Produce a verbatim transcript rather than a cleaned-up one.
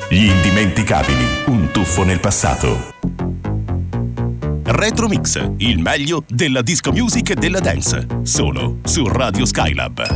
Gli indimenticabili, un tuffo nel passato. Retro Mix, il meglio della disco music e della dance, solo su Radio Skylab.